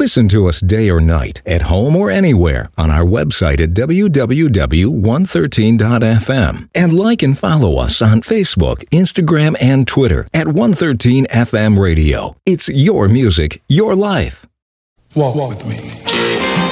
Listen to us day or night, at home or anywhere, on our website at www.113.fm. And like and follow us on Facebook, Instagram, and Twitter at 113 FM Radio. It's your music, your life. Walk with me.